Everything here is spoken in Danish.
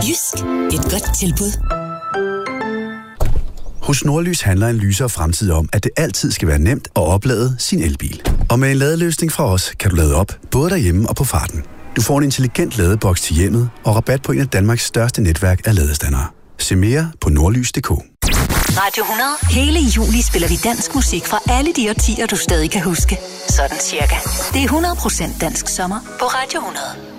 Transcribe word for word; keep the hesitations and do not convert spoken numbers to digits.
Jysk. Et godt tilbud. Hos Nordlys handler en lysere fremtid om, at det altid skal være nemt at oplade sin elbil. Og med en ladeløsning fra os, kan du lade op, både derhjemme og på farten. Du får en intelligent ladeboks til hjemmet og rabat på en af Danmarks største netværk af ladestandere. Se mere på nordlys punktum d k. Radio hundrede. Hele juli spiller vi dansk musik fra alle de årtier, du stadig kan huske. Sådan cirka. Det er hundrede procent dansk sommer på Radio hundrede.